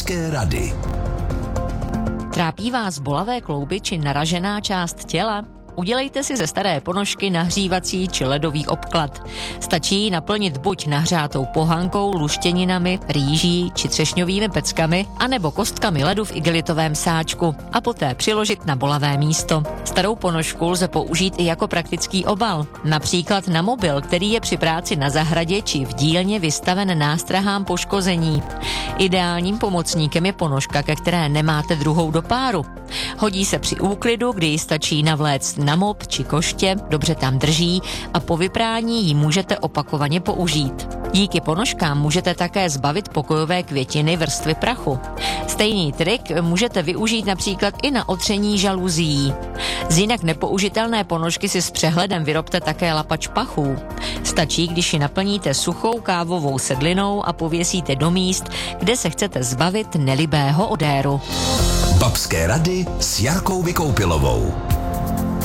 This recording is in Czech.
Babské rady. Trápí vás bolavé klouby či naražená část těla? Udělejte si ze staré ponožky nahřívací či ledový obklad. Stačí ji naplnit buď nahřátou pohankou, luštěninami, rýží či třešňovými peckami, anebo kostkami ledu v igelitovém sáčku a poté přiložit na bolavé místo. Starou ponožku lze použít i jako praktický obal, například na mobil, který je při práci na zahradě či v dílně vystaven nástrahám poškození. Ideálním pomocníkem je ponožka, ke které nemáte druhou do páru. Hodí se při úklidu, kdy ji stačí navléct na mop či koště, dobře tam drží a po vyprání ji můžete opakovaně použít. Díky ponožkám můžete také zbavit pokojové květiny vrstvy prachu. Stejný trik můžete využít například i na otření žaluzí. Z jinak nepoužitelné ponožky si s přehledem vyrobte také lapač pachů. Stačí, když ji naplníte suchou kávovou sedlinou a pověsíte do míst, kde se chcete zbavit nelibého odéru. Babské rady s Jarkou Vykoupilovou.